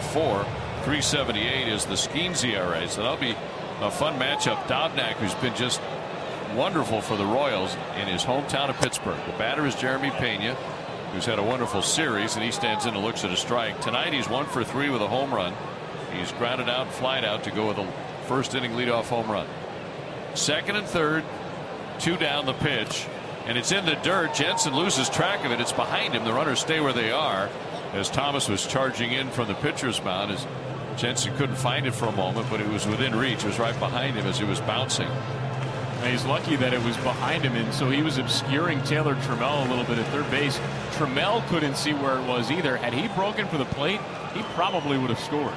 4. 3.78 is the Skeens ERA. So that'll be a fun matchup. Dobnak, who's been just wonderful for the Royals in his hometown of Pittsburgh. The batter is Jeremy Pena, who's had a wonderful series, and he stands in and looks at a strike. Tonight he's 1 for 3 with a home run. He's grounded out and flied out to go with a first inning leadoff home run. Second and third, 2 down the pitch, and it's in the dirt. Jensen loses track of it. It's behind him. The runners stay where they are as Thomas was charging in from the pitcher's mound. As Jensen couldn't find it for a moment, but it was within reach. It was right behind him as he was bouncing. And he's lucky that it was behind him, and so he was obscuring Taylor Trammell a little bit at third base. Trammell couldn't see where it was either. Had he broken for the plate, he probably would have scored.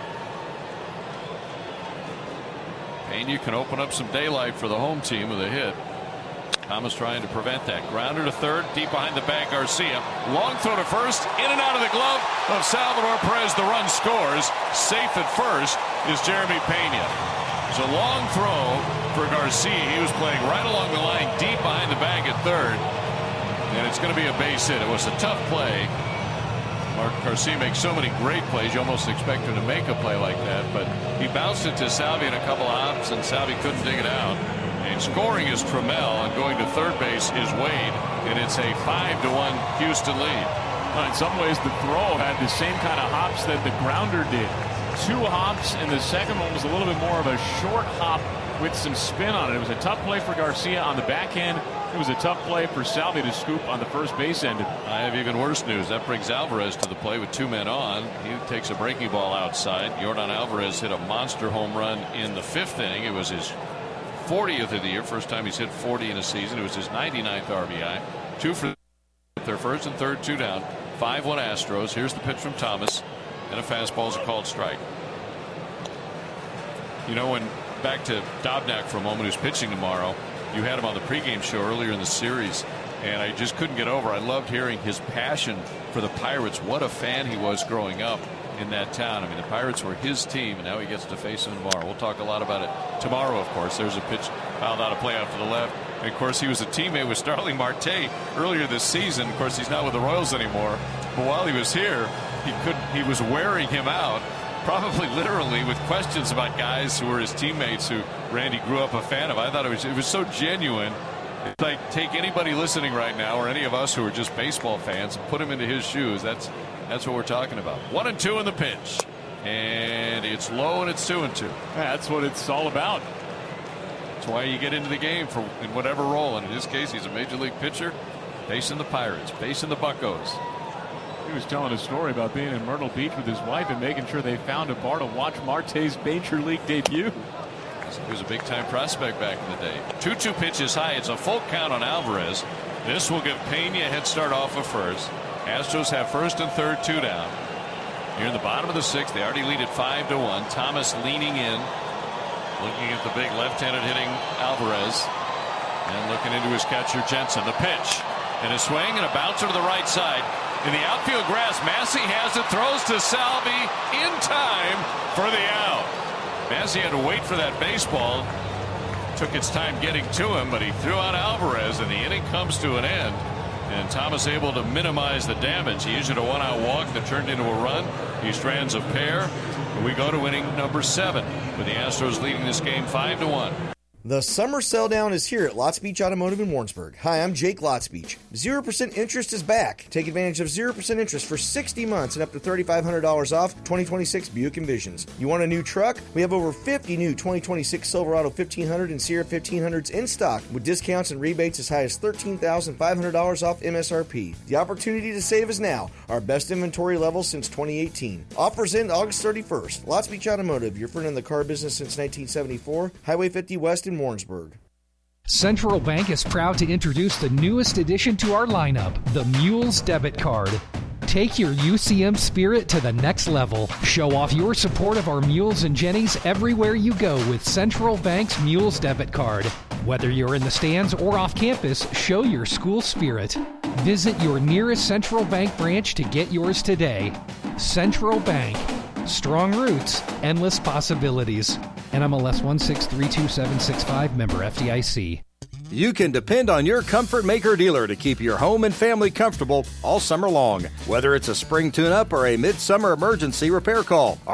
Pena can open up some daylight for the home team with a hit. Thomas trying to prevent that. Grounder to third, deep behind the bag, Garcia. Long throw to first, in and out of the glove of Salvador Perez. The run scores. Safe at first is Jeremy Pena. It's a long throw for Garcia. He was playing right along the line, deep behind the bag at third. And it's going to be a base hit. It was a tough play. Mark Garcia makes so many great plays, you almost expect him to make a play like that. But he bounced it to Salvi in a couple of hops, and Salvi couldn't dig it out. And scoring is Trammell, and going to third base is Wade. And it's a 5-1 Houston lead. In some ways, the throw had the same kind of hops that the grounder did. 2 hops, and the second one was a little bit more of a short hop with some spin on it. It was a tough play for Garcia on the back end. It was a tough play for Salvi to scoop on the first base end. I have even worse news. That brings Alvarez to the plate with 2 men on. He takes a breaking ball outside. Yordan Alvarez hit a monster home run in the 5th inning. It was his 40th of the year. First time he's hit 40 in a season. It was his 99th RBI. 2 for their first and third, 2 down. 5-1 Astros. Here's the pitch from Thomas. And a fastball is a called strike. You know, when back to Dobnak for a moment, who's pitching tomorrow. You had him on the pregame show earlier in the series, and I just couldn't get over. I loved hearing his passion for the Pirates. What a fan he was growing up in that town. I mean, the Pirates were his team, and now he gets to face them tomorrow. We'll talk a lot about it tomorrow, of course. There's a pitch fouled out of play out to the left. And, of course, he was a teammate with Starling Marte earlier this season. Of course, he's not with the Royals anymore. But while he was here, he was wearing him out, probably literally, with questions about guys who were his teammates who Randy grew up a fan of. I thought it was so genuine. It's like, take anybody listening right now, or any of us who are just baseball fans, and put him into his shoes. That's what we're talking about. 1-2 in the pitch, and it's low, and it's 2-2. That's what it's all about. That's why you get into the game in whatever role. And in this case, he's a major league pitcher, facing the Pirates, facing the Buccos. He was telling a story about being in Myrtle Beach with his wife and making sure they found a bar to watch Marte's major league debut. He was a big-time prospect back in the day. 2-2 pitches high. It's a full count on Alvarez. This will give Pena a head start off of first. Astros have first and third, 2 down. Here in the bottom of the 6th, they already lead at 5-1. Thomas leaning in, looking at the big left-handed hitting Alvarez, and looking into his catcher Jensen. The pitch, and a swing and a bouncer to the right side. In the outfield grass, Massey has it, throws to Salvi in time for the out. Massey had to wait for that baseball. Took its time getting to him, but he threw out Alvarez, and the inning comes to an end. And Thomas able to minimize the damage. He issued a 1-out walk that turned into a run. He strands a pair. And we go to inning number 7, with the Astros leading this game 5-1. The summer sell down is here at Lots Beach Automotive in Warrensburg. Hi, I'm Jake Lots Beach. 0% interest is back. Take advantage of 0% interest for 60 months and up to $3,500 off 2026 Buick Envisions. You want a new truck? We have over 50 new 2026 Silverado 1500 and Sierra 1500s in stock with discounts and rebates as high as $13,500 off MSRP. The opportunity to save is now. Our best inventory level since 2018. Offers end August 31st. Lots Beach Automotive, your friend in the car business since 1974. Highway 50 West in Warrensburg. Central Bank is proud to introduce the newest addition to our lineup, the Mules Debit Card. Take your UCM spirit to the next level. Show off your support of our Mules and Jennies everywhere you go with Central Bank's Mules Debit Card. Whether you're in the stands or off campus, show your school spirit. Visit your nearest Central Bank branch to get yours today. Central Bank. Strong roots, endless possibilities. NMLS 1632765, member FDIC. You can depend on your Comfort Maker dealer to keep your home and family comfortable all summer long. Whether it's a spring tune-up or a midsummer emergency repair call,